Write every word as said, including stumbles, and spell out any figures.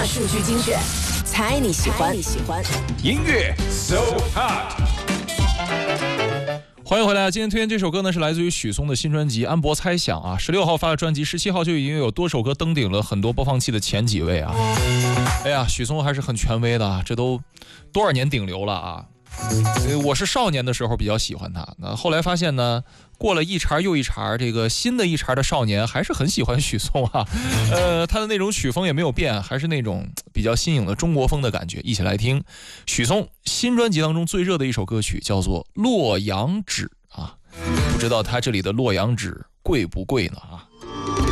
数据精选，猜你喜欢。你喜欢音乐 So Hot。欢迎回来，今天推荐这首歌呢是来自于许嵩的新专辑《安博猜想》啊，十六号发的专辑，十七号就已经有多首歌登顶了很多播放器的前几位啊。哎呀，许嵩还是很权威的啊，这都多少年顶流了啊。我是少年的时候比较喜欢他，那后来发现呢，过了一茬又一茬，这个新的一茬的少年还是很喜欢许嵩啊。呃，他的那种曲风也没有变，还是那种比较新颖的中国风的感觉。一起来听许嵩新专辑当中最热的一首歌曲，叫做《洛阳纸》啊。不知道他这里的洛阳纸贵不贵呢啊？